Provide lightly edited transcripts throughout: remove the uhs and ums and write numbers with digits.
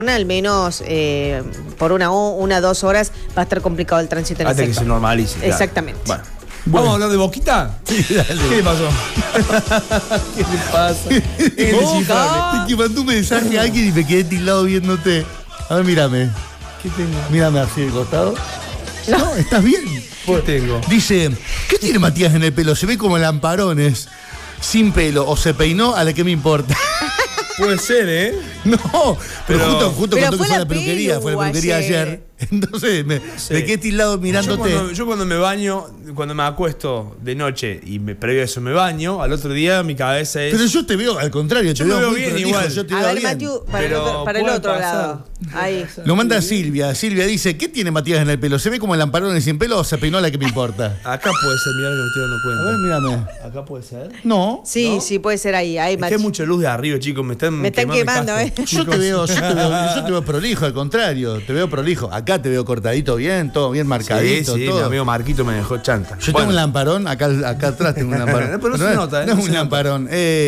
al menos por una o 2 horas va a estar complicado el tránsito en el Hasta que sector. se normalice. Claro. Exactamente. Bueno. ¿Vamos a hablar de Boquita? Sí, dale. ¿Qué le pasó? ¿Qué le pasa? Es indescifrable. Es que mandó un mensaje a alguien y me quedé tildado viéndote. A ver, mírame. ¿Qué tengo? Mírame así de costado. No, ¿estás bien? ¿Qué tengo? Dice, ¿qué tiene Matías en el pelo? Se ve como lamparones, sin pelo, o se peinó, a la que me importa. Puede ser, ¿eh? No, pero Pero- justo Pero contó que fue fue a la la peluquería, pelu fue a la peluquería ayer. ayer. Entonces me quedé tildado mirándote. Yo cuando me baño, cuando me acuesto de noche y previo a eso me baño, al otro día mi cabeza es... Pero yo te veo, al contrario, Yo te me veo veo muy bien prolijo, igual. yo te A veo ver, bien. Matthew, Pero para el puede otro pasar. lado. Ahí. Lo manda Silvia. Silvia dice, ¿qué tiene Matías en el pelo? ¿Se ve como lamparones sin pelo o se peinó a la que me importa? Acá puede ser, mirá que me estoy dando A cuenta. ver, mírame. Acá puede ser. No. Sí, ¿No? sí, puede ser ahí. Ahí, Es que hay mucha luz de arriba, chicos. Me están quemando, el casco. Yo te veo prolijo, al contrario, te veo prolijo. Acá te veo cortadito bien, todo bien marcadito, Sí, mi todo. amigo Marquito me dejó chanta. Yo tengo un lamparón, acá atrás tengo un lamparón. Pero no se nota, No es no un se nota. lamparón,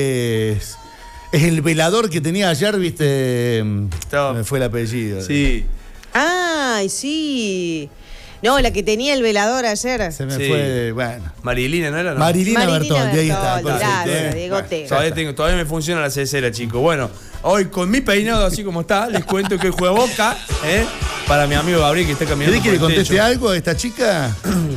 es el velador que tenía ayer, viste. Estaba- Me fue el apellido. Sí. Ay, sí. No, la que tenía el velador ayer. Se me Sí. fue, bueno. Marilina, ¿no era? No. Marilina Bertoldi, ahí está. Bertoldi, perfecto, gracias, Diego T. Todavía me funciona la cesera, chicos. Bueno, hoy con mi peinado así como está, les cuento que juega Boca, para mi amigo Gabriel que está caminando ¿Querés que le por el conteste techo. algo a esta chica?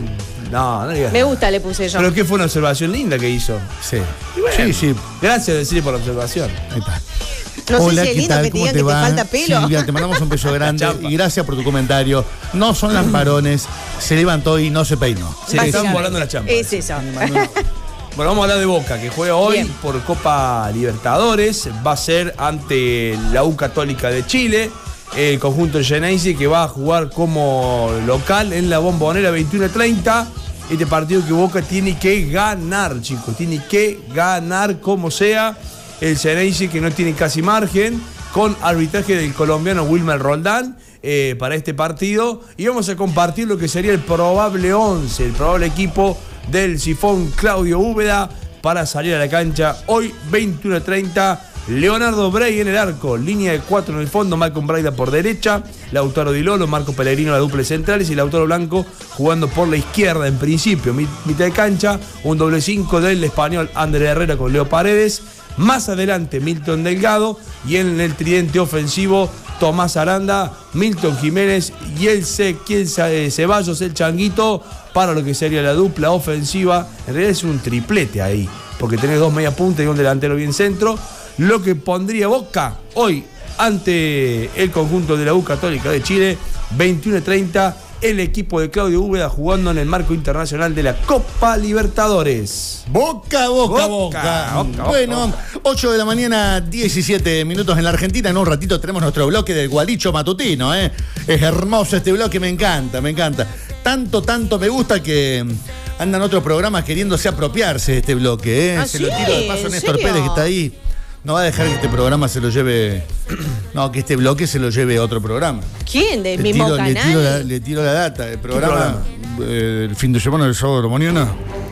No digas. Me gusta, le puse yo. Pero que fue una observación linda que hizo. Sí. Bueno, Sí. Gracias, decirle por la observación. Ahí está. No sé Hola, si es ¿qué lindo tal? que te ¿Cómo digan te que te va? falta pelo. Silvia, te mandamos un beso grande Champa. y gracias por tu comentario. No son lamparones, se levantó y no se peinó. Se le están volando las champas. Es eso. Bueno, vamos a hablar de Boca, que juega hoy Bien. por Copa Libertadores. Va a ser ante la U Católica de Chile. El conjunto Geneise que va a jugar como local en la Bombonera 21:30. Este partido que Boca tiene que ganar, chicos. Tiene que ganar como sea. El Geneise que no tiene casi margen, con arbitraje del colombiano Wilmer Roldán para este partido. Y vamos a compartir lo que sería el probable 11, el probable equipo del Sifón Claudio Úbeda para salir a la cancha hoy 21:30. Leonardo Brey en el arco, línea de 4 en el fondo, Malcolm Braida por derecha, Lautaro Di Lolo, Marco Pellegrino la dupla de centrales y Lautaro Blanco jugando por la izquierda en principio, mitad de cancha, un doble 5 del español Ander Herrera con Leo Paredes, más adelante Milton Delgado y en el tridente ofensivo Tomás Aranda, Milton Jiménez y el Ceballos, el Changuito, para lo que sería la dupla ofensiva. En realidad es un triplete ahí, porque tenés 2 media punta y un delantero bien centro. Lo que pondría Boca hoy ante el conjunto de la U Católica de Chile, 21:30, el equipo de Claudio Úbeda jugando en el marco internacional de la Copa Libertadores. Boca. Bueno, 8 de la mañana, 17 minutos en la Argentina. En un ratito tenemos nuestro bloque del Gualicho Matutino. Es hermoso este bloque, me encanta. Tanto me gusta que andan otros programas queriéndose apropiarse de este bloque. ¿Ah, Se sí? lo tiro de paso a ¿En Néstor serio? Pérez, que está ahí. No va a dejar que este programa se lo lleve. No, que este bloque se lo lleve a otro programa. ¿Quién? ¿Del mismo canal? Le tiro la data. El programa, el fin de semana del sábado de la mañana.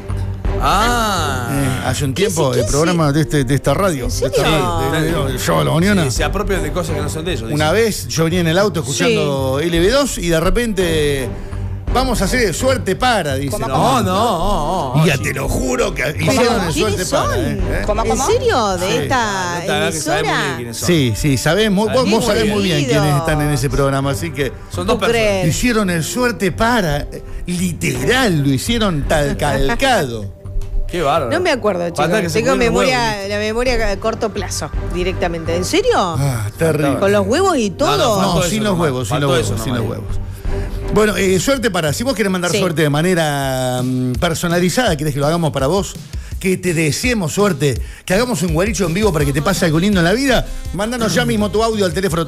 Hace un tiempo, ¿Qué el programa de esta radio. ¿En serio? De esta radio, del sábado de la mañana. Sí, se apropian de cosas que no son de ellos. Una vez yo venía en el auto escuchando LB2 y de repente vamos a hacer suerte para, dice. No. Y ya te lo juro que hicieron el suerte ¿Quiénes para. son? ¿En serio? ¿De Sí. esta No te hagas que sabes muy bien emisora? quiénes son. Sí, sabés, vos Muy sabés muy bien querido. quiénes están en ese programa, así que Son dos ¿Tú personas. crees? hicieron el suerte para, literal, lo hicieron tal calcado. Qué bárbaro. No me acuerdo, Falta que chicos. se Tengo comieron la memoria a corto plazo, directamente. ¿En serio? Ah, terrible. ¿Con los huevos y todo? No, No, faltó sin eso los nomás, huevos, sin faltó los eso huevos, sin los nomás. huevos. Bueno, suerte para, si vos querés mandar Sí. suerte de manera personalizada, querés que lo hagamos para vos, que te deseemos suerte, que hagamos un guaricho en vivo para que te pase algo lindo en la vida, mandanos ya mismo tu audio al teléfono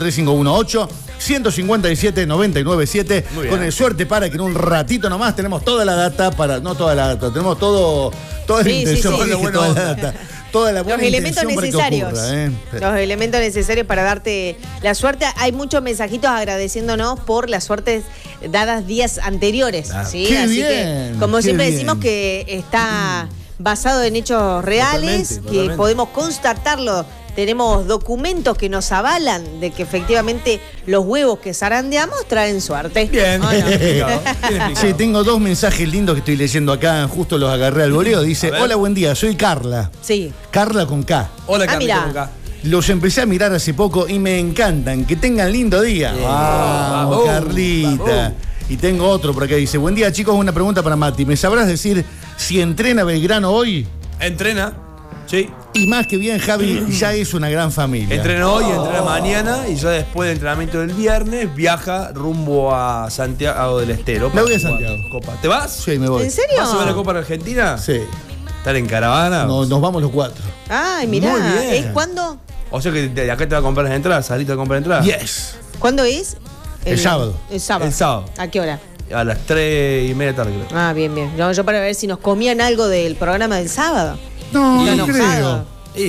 3518-157-997 Muy bien. con el suerte para que en un ratito nomás tenemos toda la data para, no toda la data, tenemos toda la Sí, intención, sí, sí. porque dije toda la data, toda la buena Los elementos intención para que necesarios. ocurra, Los elementos necesarios para darte la suerte. Hay muchos mensajitos agradeciéndonos por las suertes dadas días anteriores. Claro. ¿sí? Qué Así bien, que, como qué siempre bien. decimos que está basado en hechos reales, Totalmente, que totalmente. podemos constatarlo tenemos documentos que nos avalan de que efectivamente los huevos que zarandeamos traen suerte. Bien, ¿O no? bien explicado. Sí, tengo 2 mensajes lindos que estoy leyendo acá, justo los agarré al voleo. Dice, hola, buen día, soy Carla. Sí. Carla con K. Hola, mirá. Carlita. Los empecé a mirar hace poco y me encantan. Que tengan lindo día. Vamos, Carlita. Vamos. Y tengo otro por acá. Dice, buen día, chicos, una pregunta para Mati. ¿Me sabrás decir si entrena Belgrano hoy? Entrena, sí. Y más que bien, Javi, ya es una gran familia. Entrena hoy, entrena mañana y ya después del entrenamiento del viernes viaja rumbo a Santiago del Estero. Me voy a para jugar Santiago. Copa. ¿Te vas? Sí, me voy. ¿En serio? ¿Vas a ver la Copa de Argentina? Sí. ¿Estar en caravana? Nos vamos los 4. Ay, mirá. Muy bien. ¿Es cuándo? O sea que de acá te va a comprar las entradas, saliste a comprar entradas. Yes. ¿Cuándo es? El sábado. El sábado. El sábado. ¿A qué hora? A las 3:30 de la tarde, creo. Ah, bien, bien. No, yo para ver si nos comían algo del programa del sábado. No, Está no enojado. creo. Y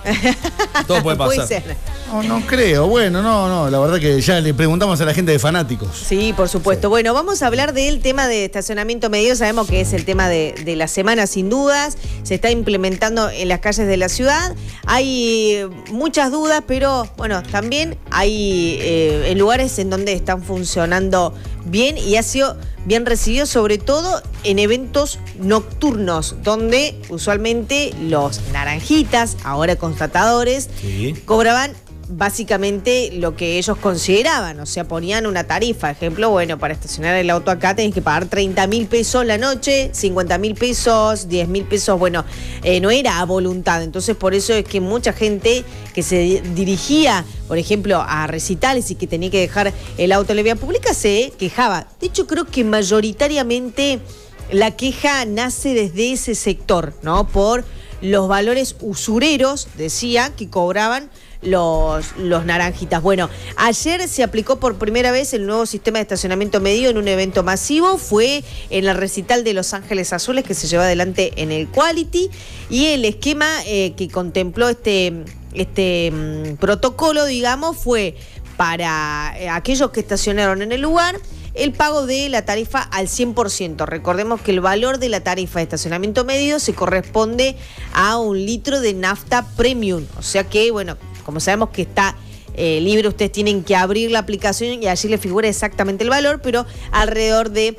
todo puede pasar. ser. No creo. Bueno, no. La verdad que ya le preguntamos a la gente de fanáticos. Sí, por supuesto. Sí. Bueno, vamos a hablar del tema de estacionamiento medido. Sabemos que es el tema de la semana, sin dudas. Se está implementando en las calles de la ciudad. Hay muchas dudas, pero bueno, también hay en lugares en donde están funcionando bien y ha sido bien recibido, sobre todo en eventos nocturnos, donde usualmente los naranjitas, ahora constatadores, Sí. cobraban básicamente lo que ellos consideraban, o sea, ponían una tarifa. Ejemplo, bueno, para estacionar el auto acá tenés que pagar 30.000 pesos la noche, 50.000 pesos, 10.000 pesos, bueno, no era a voluntad. Entonces, por eso es que mucha gente que se dirigía, por ejemplo, a recitales y que tenía que dejar el auto en la vía pública se quejaba. De hecho, creo que mayoritariamente la queja nace desde ese sector, ¿no? Por los valores usureros, decía, que cobraban los naranjitas. Bueno, ayer se aplicó por primera vez el nuevo sistema de estacionamiento medido en un evento masivo. Fue en el recital de Los Ángeles Azules que se llevó adelante en el Quality, y el esquema que contempló este protocolo, digamos, fue para aquellos que estacionaron en el lugar el pago de la tarifa al 100%. Recordemos que el valor de la tarifa de estacionamiento medido se corresponde a 1 litro de nafta premium. O sea que, bueno, como sabemos que está libre, ustedes tienen que abrir la aplicación y allí les figura exactamente el valor, pero alrededor de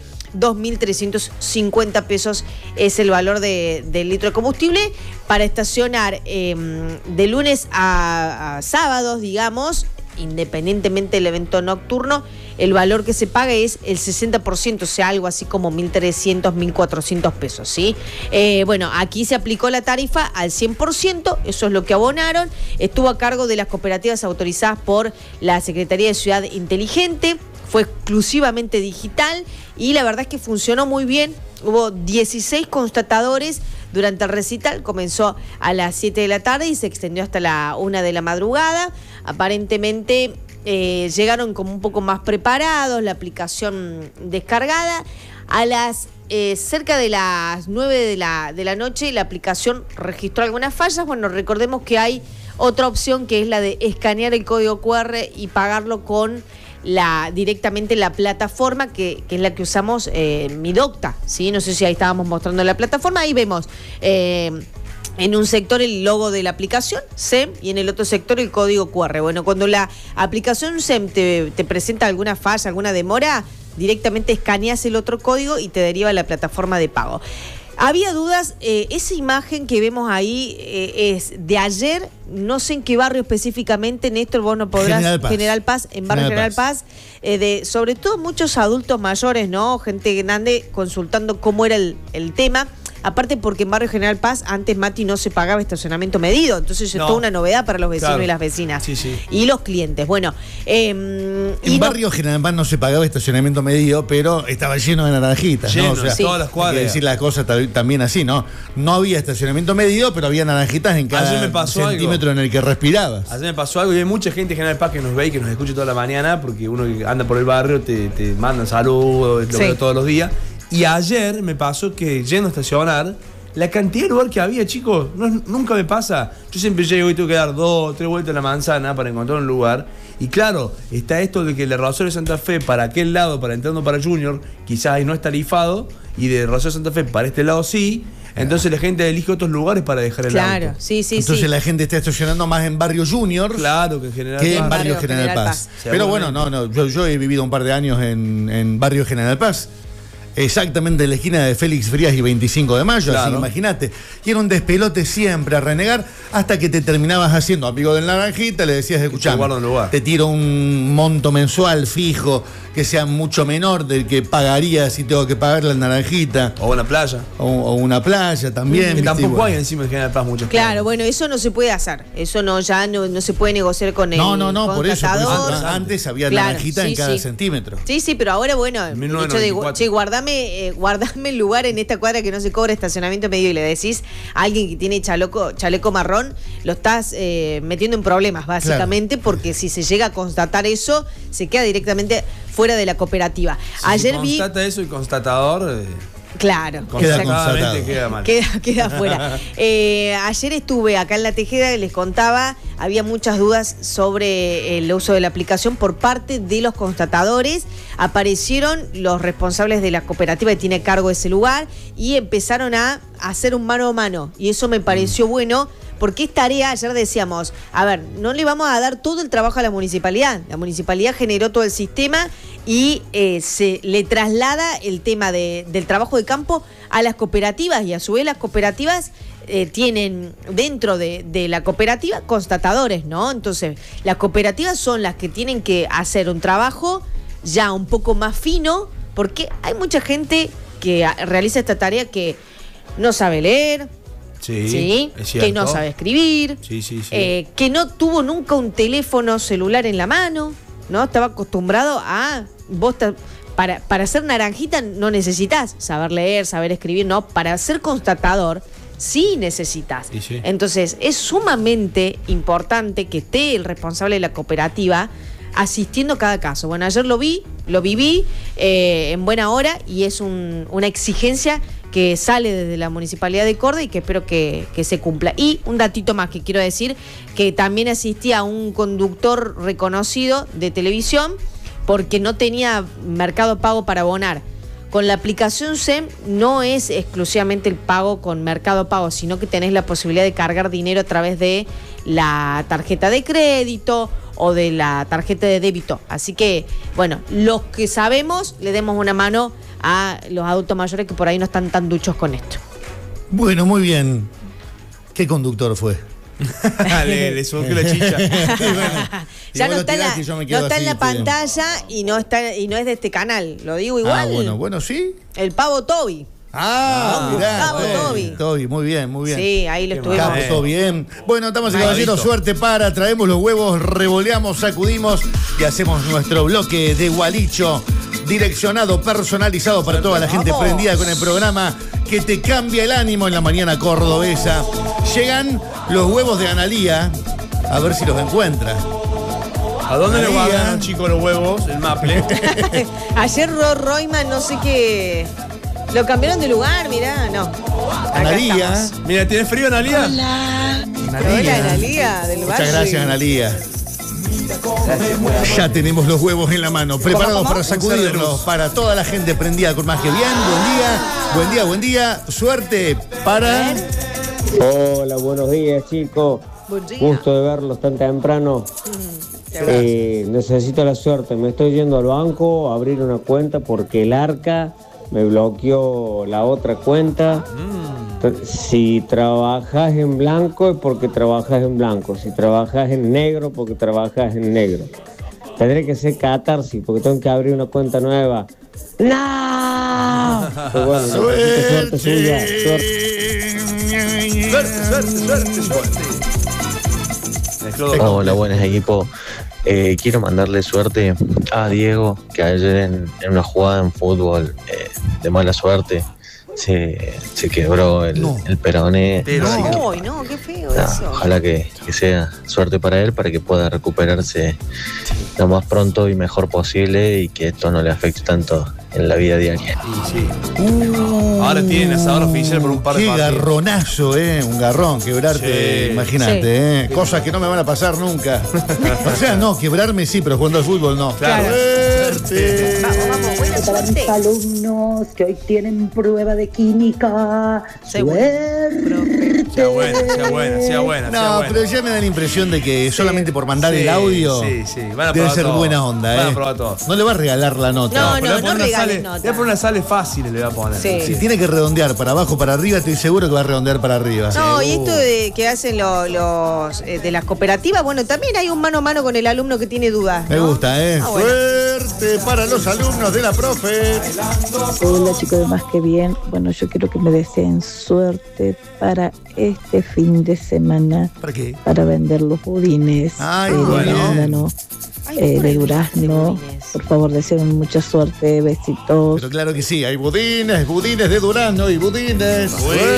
2.350 pesos es el valor del litro de combustible para estacionar de lunes a sábados, digamos, independientemente del evento nocturno. El valor que se paga es el 60%, o sea, algo así como 1.300, 1.400 pesos, ¿sí? Bueno, aquí se aplicó la tarifa al 100%, eso es lo que abonaron. Estuvo a cargo de las cooperativas autorizadas por la Secretaría de Ciudad Inteligente, fue exclusivamente digital y la verdad es que funcionó muy bien. Hubo 16 constatadores durante el recital, comenzó a las 7 de la tarde y se extendió hasta la 1 de la madrugada. Aparentemente llegaron como un poco más preparados, la aplicación descargada. A las cerca de las 9 de la noche la aplicación registró algunas fallas. Bueno, recordemos que hay otra opción que es la de escanear el código QR y pagarlo con directamente la plataforma que es la que usamos Mi Docta, ¿sí? No sé si ahí estábamos mostrando la plataforma, ahí vemos en un sector el logo de la aplicación, SEM, y en el otro sector el código QR. Bueno, cuando la aplicación SEM te presenta alguna falla, alguna demora, directamente escaneas el otro código y te deriva a la plataforma de pago. Había dudas, esa imagen que vemos ahí es de ayer, no sé en qué barrio específicamente, Néstor, vos no podrás. General Paz, en barrio General Paz, sobre todo muchos adultos mayores, ¿no? Gente grande consultando cómo era el tema. Aparte porque en barrio General Paz antes, Mati, no se pagaba estacionamiento medido, entonces es toda una novedad para los vecinos, claro, y las vecinas, sí, sí, y los clientes. Bueno, en barrio General Paz no se pagaba estacionamiento medido, pero estaba lleno de naranjitas, lleno, ¿no? O sea, sí, todas las cuadras. Hay que decir la cosa también así, ¿no? No había estacionamiento medido, pero había naranjitas en cada centímetro en el que respirabas. Ayer me pasó algo y hay mucha gente en General Paz que nos ve y que nos escucha toda la mañana, porque uno que anda por el barrio te mandan saludos, lo veo todos los días. Y ayer me pasó que yendo a estacionar, La cantidad de lugar que había, chicos, nunca me pasa. Yo siempre llego y tengo que dar 2 o 3 vueltas a la manzana para encontrar un lugar. Y claro, está esto de que de Rosario Santa Fe para aquel lado, para entrando para Junior, quizás ahí no es tarifado, y de Rosario Santa Fe para este lado sí. Entonces la gente elige otros lugares para dejar el auto. Claro, sí. Entonces la gente está estacionando más en Barrio Junior. Claro, que en Barrio General Paz. Pero bueno, yo he vivido un par de años en Barrio General Paz. Exactamente en la esquina de Félix Frías y 25 de Mayo, claro. Así imagínate. Y era un despelote siempre a renegar hasta que te terminabas haciendo amigo del Naranjita, le decías, escuchame, te tiro un monto mensual fijo que sea mucho menor del que pagaría si tengo que pagarle al Naranjita. O una playa. O una playa también. Que tampoco hay encima en General Paz muchas Claro, bueno, eso no se puede hacer. Eso ya no se puede negociar con el por eso. Antes había Naranjita en cada centímetro. Sí, pero ahora, bueno, el hecho de, che, guardame el lugar en esta cuadra que no se cobra estacionamiento medio y le decís a alguien que tiene chaleco marrón, lo estás metiendo en problemas, básicamente, porque si se llega a constatar eso, se queda directamente fuera de la cooperativa. Si ayer constata eso y constatador... Claro, queda mal. Queda fuera. Ayer estuve acá en La Tejeda y les contaba, había muchas dudas sobre el uso de la aplicación por parte de los constatadores. Aparecieron los responsables de la cooperativa que tiene cargo ese lugar y empezaron a hacer un mano a mano. Y eso me pareció bueno. Porque es tarea, ayer decíamos, a ver, no le vamos a dar todo el trabajo a la municipalidad. La municipalidad generó todo el sistema y se le traslada el tema del trabajo de campo a las cooperativas y a su vez las cooperativas tienen dentro de la cooperativa constatadores, ¿no? Entonces, las cooperativas son las que tienen que hacer un trabajo ya un poco más fino, porque hay mucha gente que realiza esta tarea que no sabe leer, Sí, que no sabe escribir, que no tuvo nunca un teléfono celular en la mano, ¿no? Estaba acostumbrado a... Para ser Naranjita no necesitas saber leer, saber escribir, no. Para ser constatador sí necesitas. Entonces es sumamente importante que esté el responsable de la cooperativa asistiendo a cada caso. Bueno, ayer lo viví en buena hora y es una exigencia que sale desde la Municipalidad de Córdoba y que espero que se cumpla. Y un datito más que quiero decir, que también asistía un conductor reconocido de televisión porque no tenía Mercado Pago para abonar. Con la aplicación SEM no es exclusivamente el pago con Mercado Pago, sino que tenés la posibilidad de cargar dinero a través de la tarjeta de crédito o de la tarjeta de débito. Así que, bueno, los que sabemos, le demos una mano a los adultos mayores que por ahí no están tan duchos con esto. Bueno, muy bien. ¿Qué conductor fue? le surgió la chicha. Ya no está en la pantalla y no es de este canal. Lo digo igual. Bueno, sí. El Pavo Toby. Mirá. Toby, muy bien. Sí, ahí lo estuvimos. Todo bien. Bueno, estamos en caballero, suerte traemos los huevos, revoleamos, sacudimos y hacemos nuestro bloque de Gualicho. Direccionado, personalizado para toda la gente prendida con el programa que te cambia el ánimo en la mañana cordobesa. Llegan los huevos de Analía, a ver si los encuentra. ¿A dónde le guardan, chicos, los huevos? El Maple. Ayer Royman, no sé qué... Lo cambiaron de lugar, mirá, no. Analía. Mira, ¿tienes frío, Analía? Hola, Analía, del barrio. Muchas gracias, Analía. Ya tenemos los huevos en la mano, preparados para sacudirlos para toda la gente prendida con Más que Bien. Buen día. Suerte para... Hola, buenos días, chicos. Gusto de verlos tan temprano. Necesito la suerte. Me estoy yendo al banco a abrir una cuenta porque el Arca me bloqueó la otra cuenta. Si trabajas en blanco es porque trabajas en blanco. Si trabajas en negro, porque trabajas en negro. Tendré que hacer catarsis porque tengo que abrir una cuenta nueva. ¡No! Pues bueno, suerte. Hola, buenas equipo. Quiero mandarle suerte a Diego, que ayer en una jugada en fútbol de mala suerte se quebró el peroné. Así que, Ay, no, qué feo eso. ojalá que sea suerte para él, para que pueda recuperarse lo más pronto y mejor posible y que esto no le afecte tanto en la vida diaria. Sí. Ahora tienen asador oficial por un par de Qué partidos. garronazo, un garrón, quebrarte, Sí. imagínate, cosas que no me van a pasar nunca. O sea, no, quebrarme sí, pero jugando al fútbol no. Claro. Suerte. Vamos, buena Para mis suerte. alumnos que hoy tienen prueba de química. Sé bueno, Sea buena. No, pero ya me da la impresión de que solamente por mandar el audio Sí. Van a debe probar ser todo. buena onda, Van a probar todo. No le va a regalar la nota. No, Pero le va a poner unas regales sales- nota. le va a poner unas sales fáciles, le va a poner. Sí. Si tiene que redondear para abajo, para arriba, estoy seguro que va a redondear para arriba. No, y esto de que hacen los de las cooperativas, bueno, también hay un mano a mano con el alumno que tiene dudas. Me ¿no? gusta, Ah, bueno. Suerte para los alumnos de la profe. Hola chicos de Más que Bien. Bueno, yo quiero que me deseen suerte para este fin de semana ¿Para qué? para vender los budines Ay, de bueno. arándano, Ay, de bueno, durazno. budines. Por favor, deseen mucha suerte, besitos. Pero claro que sí, hay budines de durazno y budines.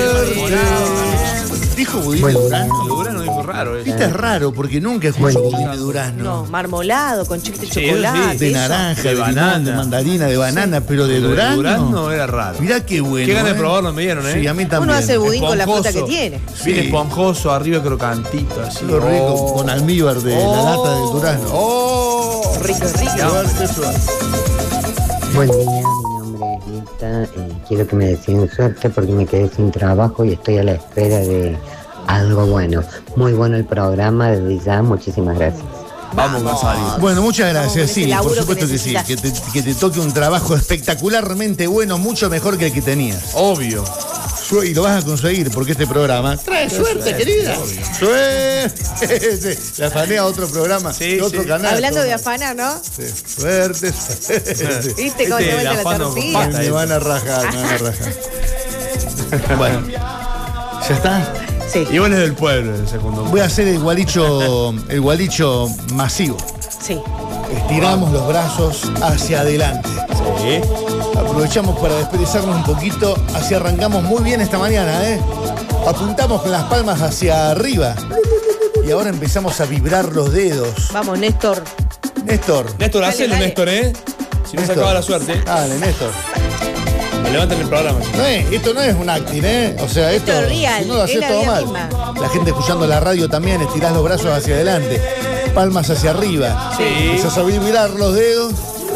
Dijo budines de durazno. Durazno dijo raro eso. Viste, es raro porque nunca escucho budín de durazno. No, marmolado, con chiquete de Sí, chocolate. De eso. naranja, de, De limón, banana. de mandarina, de banana, pero de Lo de durazno. durazno era raro. Mirá qué bueno. Qué ganas de probarlo me dieron, Sí, a mí también. Uno hace budín con la fruta que Esponjoso. tiene. Bien Sí. esponjoso, arriba crocantito, así. Lo rico, Oh. con almíbar de la lata del durazno. ¡Oh! Rico, rico. Suerte, suerte. Buen día, mi nombre es Lita. Quiero que me deseen suerte porque me quedé sin trabajo y estoy a la espera de algo bueno. Muy bueno el programa, desde ya, muchísimas gracias. Vamos, Gonzalo. Bueno, muchas Vamos gracias. con Sí, ese por laburo supuesto que que sí. necesitas. Que te toque un trabajo espectacularmente bueno, mucho mejor que el que tenías. Obvio. Y lo vas a conseguir porque este programa trae suerte, querida. Suerte. Le afané a otro programa, Sí, de otro sí. canal. Hablando de Toma. afanar, ¿no? Sí. Suerte, suerte. ¿Viste cómo te Este, vuelve la la afano con tortilla? pasta. Me van a rajar, me van a rajar. Bueno, ¿ya está? Sí. Igual es del pueblo el segundo. Voy a hacer el gualicho masivo. Sí. Estiramos los brazos hacia adelante. Sí. Aprovechamos para desperezarnos un poquito. Así arrancamos muy bien esta mañana, ¿eh? Apuntamos con las palmas hacia arriba. Y ahora empezamos a vibrar los dedos. Vamos, Néstor. Néstor. Néstor, Dale, hacelo, dale. Néstor, ¿eh? Si no se acaba la suerte. Dale, Néstor. Me levantan el programa. Esto no es un acting, ¿eh? O sea, esto Esto es real, si no lo haces es la todo vida mal. misma. La gente escuchando la radio también, estirás los brazos hacia adelante. Palmas hacia arriba. Sí. Empiezas a vibrar los dedos.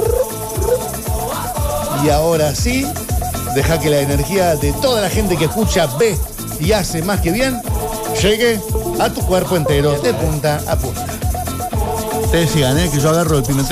Y ahora sí, deja que la energía de toda la gente que escucha, ve y hace más que bien, llegue a tu cuerpo entero, de punta a punta. Ustedes sigan, que yo agarro el pimentón.